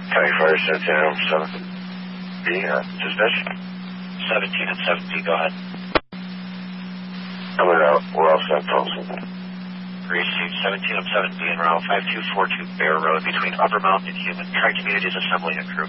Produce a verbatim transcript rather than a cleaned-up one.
County Fire, seventeen and seven B, uh, dispatch. seventeen and seven B, go ahead. Coming out, we're all set, Thompson. Received seventeen of seven B en route five two four two Bear Road between Upper Mountain and Human. Tri-Communities assembling a crew.